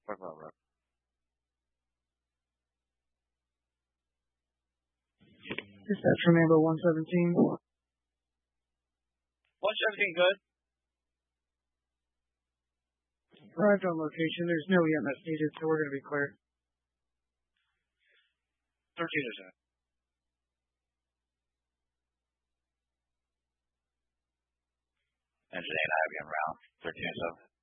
Parkville Road. Dispatch from Amber 117. 117, good. Arrived on location. There's no EMS needed, so we're going to be clear. 13 is in. Engine 8, I have again round. 13 is up.